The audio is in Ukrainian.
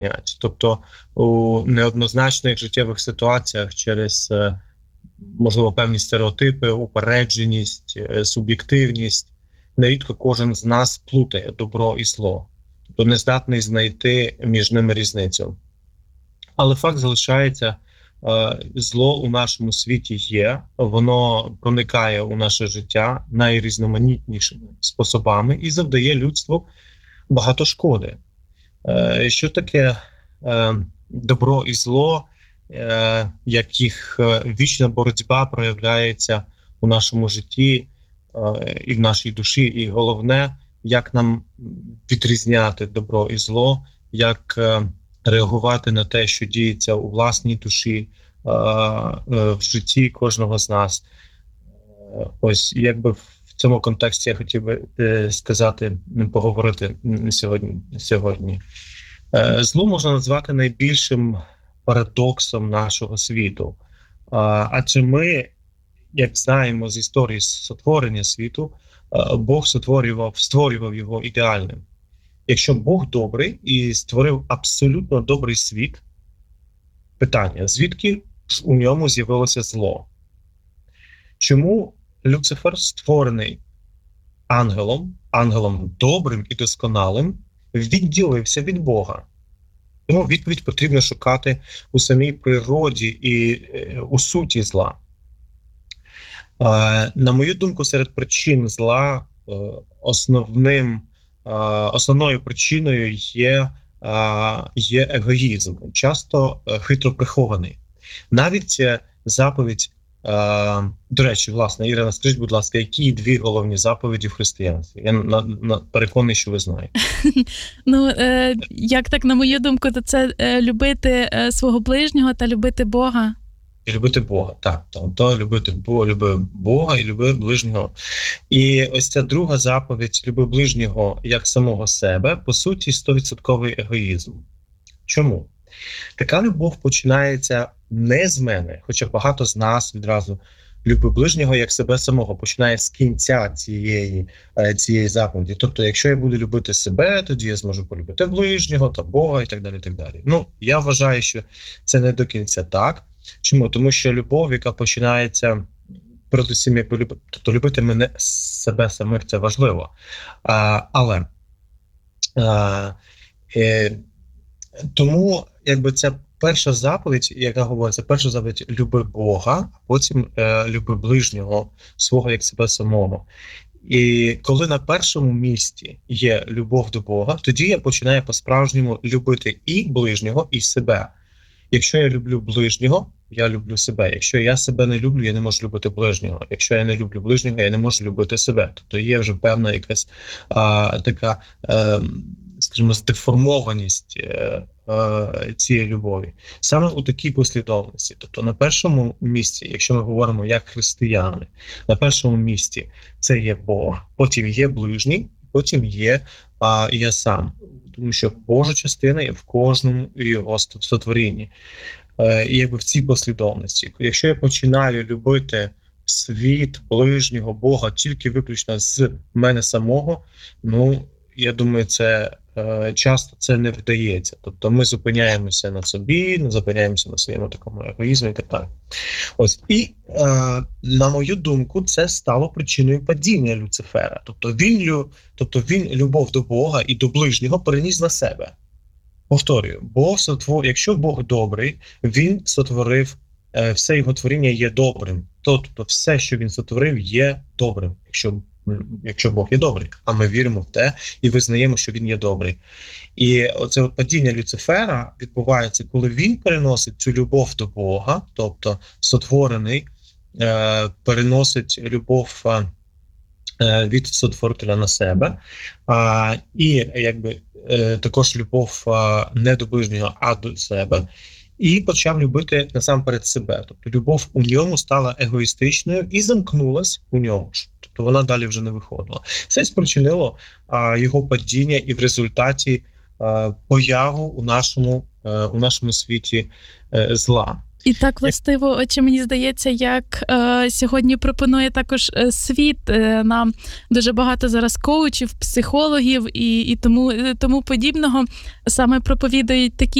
Тобто у неоднозначних життєвих ситуаціях через, можливо, певні стереотипи, упередженість, суб'єктивність, нерідко кожен з нас плутає добро і зло, тобто не здатний знайти між ними різницю. Але факт залишається, зло у нашому світі є, воно проникає у наше життя найрізноманітнішими способами і завдає людству багато шкоди. Що таке добро і зло, як їх вічна боротьба проявляється у нашому житті і в нашій душі, і головне, як нам відрізняти добро і зло, як реагувати на те, що діється у власній душі, в житті кожного з нас. Ось, якби в цьому контексті я хотів би сказати, поговорити сьогодні. Зло можна назвати найбільшим парадоксом нашого світу. Адже ми, як знаємо з історії сотворення світу, Бог створював його ідеальним. Якщо Бог добрий і створив абсолютно добрий світ, питання, звідки ж у ньому з'явилося зло? Чому Люцифер, створений ангелом добрим і досконалим, відділився від Бога? Тому відповідь потрібно шукати у самій природі і у суті зла. На мою думку, серед причин зла основною причиною є егоїзм, часто хитро прихований. Навіть заповідь, до речі, власне, Ірина, скажіть, будь ласка, які дві головні заповіді в християнстві? Я переконаний, що ви знаєте. Як так, на мою думку, то це любити свого ближнього та любити Бога. І любити Бога, так. То люби Бога і люби ближнього. І ось ця друга заповідь «люби ближнього як самого себе», по суті, 100% егоїзм. Чому? Така любов починається не з мене, хоча багато з нас відразу «люби ближнього як себе самого» починає з кінця цієї заповіді. Тобто, якщо я буду любити себе, тоді я зможу полюбити ближнього та Бога і так далі, і так далі. Я вважаю, що це не до кінця так. Чому? Тому що любов, яка починається передусім, тобто любити мене себе самих, це важливо. Тому, якби це перша заповідь, яка говориться, перша заповідь люби Бога, а потім люби ближнього свого як себе самого. І коли на першому місці є любов до Бога, тоді я починаю по-справжньому любити і ближнього, і себе. Якщо я люблю ближнього, я люблю себе. Якщо я себе не люблю, я не можу любити ближнього. Якщо я не люблю ближнього, я не можу любити себе. Тобто є вже певна якась така, скажімо, здеформованість цієї любові. Саме у такій послідовності. Тобто на першому місці, якщо ми говоримо як християни, на першому місці це є Бог, потім є ближній, потім є я сам. Тому що Божа частина є в кожному його сотворінні. І якби в цій послідовності. Якщо я починаю любити світ, ближнього, Бога тільки виключно з мене самого, я думаю, це часто це не вдається. Тобто ми зупиняємося на собі, зупиняємося на своєму такому егоїзмі і так далі. Ось. І, на мою думку, це стало причиною падіння Люцифера. Тобто він любов до Бога і до ближнього переніс на себе. Повторюю, якщо Бог добрий, він сотворив, все його творіння є добрим. Тобто все, що він сотворив, є добрим, якщо Бог є добрий. А ми віримо в те і визнаємо, що він є добрий. І оце падіння Люцифера відбувається, коли він переносить цю любов до Бога, тобто сотворений, переносить любов від Сотворителя на себе, і також любов не до ближнього, а до себе, і почав любити насамперед себе. Тобто любов у ньому стала егоїстичною і замкнулась у ньому ж. Тобто вона далі вже не виходила. Це спричинило його падіння і в результаті появу у нашому світі зла. І так властиво, мені здається, як сьогодні пропонує також світ. Нам дуже багато зараз коучів, психологів і тому подібного саме проповідують такі